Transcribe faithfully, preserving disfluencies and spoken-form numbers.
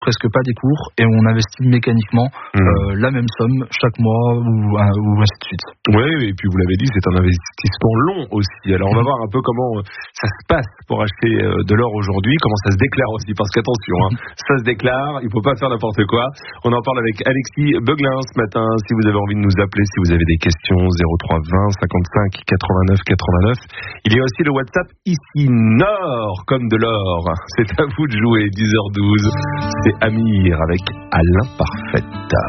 presque pas des cours et on investit mécaniquement mmh. euh, la même somme chaque mois ou, ou ainsi de suite. Oui, et puis vous l'avez dit, c'est un investissement long aussi. Alors on va mmh. voir un peu comment ça se passe pour acheter de l'or aujourd'hui, comment ça se déclare aussi, parce qu'attention, hein, ça se déclare, il ne faut pas faire n'importe quoi. On en parle avec Alexis Beuglin ce matin. Si vous avez envie de nous appeler, si vous avez des questions, zéro trois vingt cinquante-cinq quatre-vingt-neuf quatre-vingt-neuf. Il y a aussi le WhatsApp ici Nord comme de l'or. C'est à vous de jouer, dix heures douze. C'est Amir avec Alain Parfaite.